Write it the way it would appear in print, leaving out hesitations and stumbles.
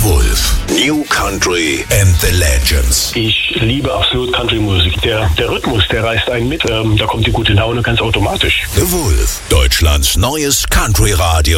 Wolf. New Country and the Legends. Ich liebe absolut Country-Musik. Der Rhythmus, der reißt einen mit. Da kommt die gute Laune ganz automatisch. The Wolf. Deutschlands neues Country-Radio.